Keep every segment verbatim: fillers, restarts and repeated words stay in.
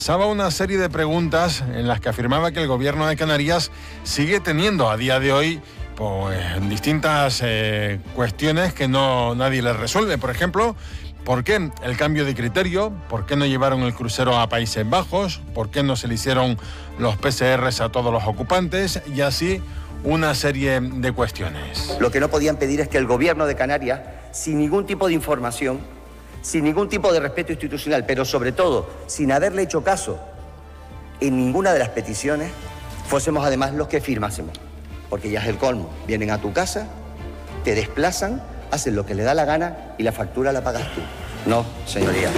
Lanzaba una serie de preguntas en las que afirmaba que el gobierno de Canarias sigue teniendo a día de hoy pues, distintas eh, cuestiones que no nadie les resuelve. Por ejemplo, ¿por qué el cambio de criterio? ¿Por qué no llevaron el crucero a Países Bajos? ¿Por qué no se le hicieron los P C Rs a todos los ocupantes? Y así una serie de cuestiones. Lo que no podían pedir es que el gobierno de Canarias, sin ningún tipo de información, sin ningún tipo de respeto institucional, pero sobre todo sin haberle hecho caso en ninguna de las peticiones, fuésemos además los que firmásemos. Porque ya es el colmo. Vienen a tu casa, te desplazan, hacen lo que le da la gana y la factura la pagas tú. No, señoría.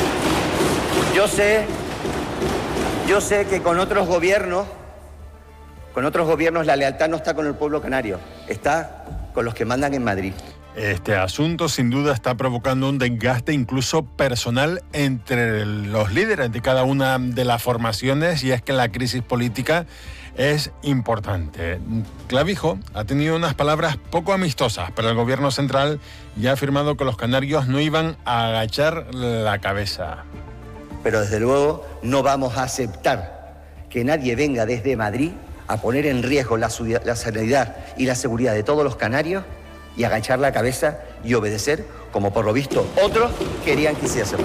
Yo sé, yo sé que con otros gobiernos, con otros gobiernos la lealtad no está con el pueblo canario, está con los que mandan en Madrid. Este asunto sin duda está provocando un desgaste incluso personal entre los líderes de cada una de las formaciones, y es que la crisis política es importante. Clavijo ha tenido unas palabras poco amistosas para el gobierno central y ha afirmado que los canarios no iban a agachar la cabeza. Pero desde luego no vamos a aceptar que nadie venga desde Madrid a poner en riesgo la, la sanidad y la seguridad de todos los canarios y agachar la cabeza y obedecer, como por lo visto otros querían que hiciésemos.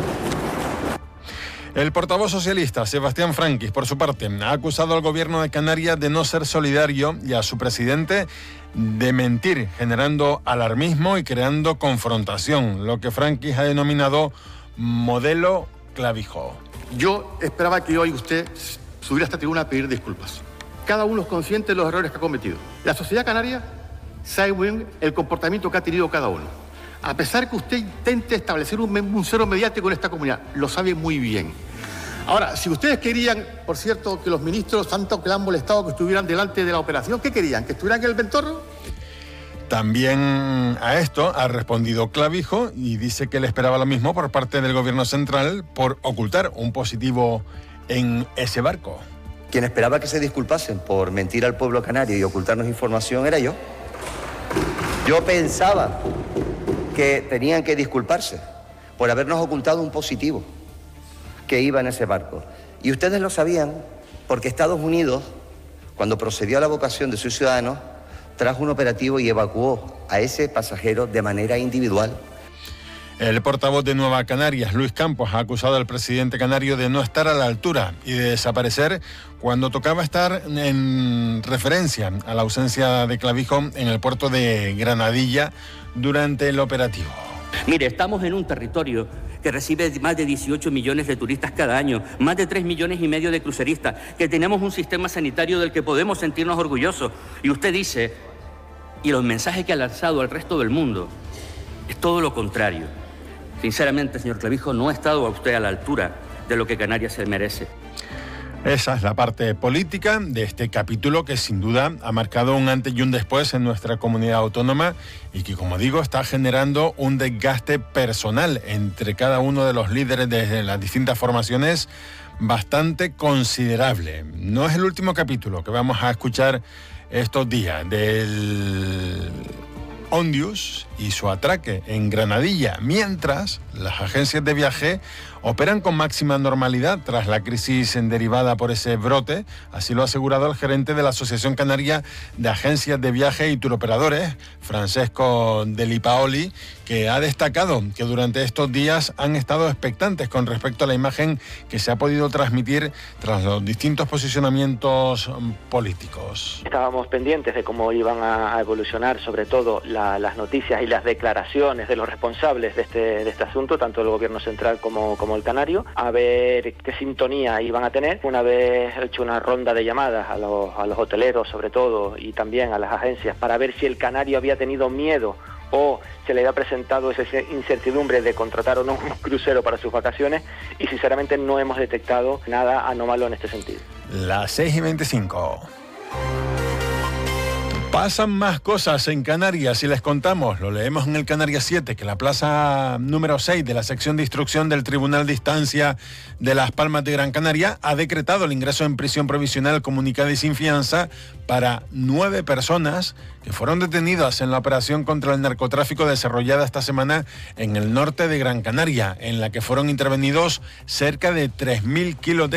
El portavoz socialista, Sebastián Franquis, por su parte, ha acusado al gobierno de Canarias de no ser solidario y a su presidente de mentir, generando alarmismo y creando confrontación, lo que Franquis ha denominado modelo Clavijo. Yo esperaba que hoy usted subiera a esta tribuna a pedir disculpas. Cada uno es consciente de los errores que ha cometido. La sociedad canaria sabe bien el comportamiento que ha tenido cada uno. A pesar que usted intente establecer un, un cero mediático en esta comunidad, lo sabe muy bien. Ahora, si ustedes querían, por cierto, que los ministros, tanto que le han molestado, que estuvieran delante de la operación, ¿qué querían? ¿Que estuvieran en el Ventorro? También a esto ha respondido Clavijo y dice que le esperaba lo mismo por parte del gobierno central por ocultar un positivo en ese barco. Quien esperaba que se disculpasen por mentir al pueblo canario y ocultarnos información era yo. Yo pensaba que tenían que disculparse por habernos ocultado un positivo que iba en ese barco. Y ustedes lo sabían porque Estados Unidos, cuando procedió a la evacuación de sus ciudadanos, trajo un operativo y evacuó a ese pasajero de manera individual. El portavoz de Nueva Canarias, Luis Campos, ha acusado al presidente canario de no estar a la altura y de desaparecer cuando tocaba estar, en referencia a la ausencia de Clavijo en el puerto de Granadilla durante el operativo. Mire, estamos en un territorio que recibe más de dieciocho millones de turistas cada año, más de tres millones y medio de cruceristas, que tenemos un sistema sanitario del que podemos sentirnos orgullosos. Y usted dice, y los mensajes que ha lanzado al resto del mundo, es todo lo contrario. Sinceramente, señor Clavijo, no ha estado a usted a la altura de lo que Canarias se merece. Esa es la parte política de este capítulo que sin duda ha marcado un antes y un después en nuestra comunidad autónoma y que, como digo, está generando un desgaste personal entre cada uno de los líderes de las distintas formaciones bastante considerable. No es el último capítulo que vamos a escuchar estos días del Ondius y su atraque en Granadilla, mientras las agencias de viaje operan con máxima normalidad tras la crisis derivada por ese brote. Así lo ha asegurado el gerente de la Asociación Canaria de Agencias de Viaje y Turoperadores, Francesco Deli Paoli, que ha destacado que durante estos días han estado expectantes con respecto a la imagen que se ha podido transmitir tras los distintos posicionamientos políticos. Estábamos pendientes de cómo iban a evolucionar, sobre todo la, las noticias y las declaraciones de los responsables de este, de este asunto, tanto el gobierno central como, como el canario, a ver qué sintonía iban a tener. Una vez hecho una ronda de llamadas a los, a los hoteleros, sobre todo, y también a las agencias, para ver si el canario había tenido miedo o se le había presentado esa incertidumbre de contratar o no un crucero para sus vacaciones, y sinceramente no hemos detectado nada anómalo en este sentido. Las seis y veinticinco. Pasan más cosas en Canarias y les contamos, lo leemos en el Canarias siete, que la plaza número seis de la sección de instrucción del Tribunal de Instancia de Las Palmas de Gran Canaria ha decretado el ingreso en prisión provisional comunicada y sin fianza para nueve personas que fueron detenidas en la operación contra el narcotráfico desarrollada esta semana en el norte de Gran Canaria, en la que fueron intervenidos cerca de tres mil kilos de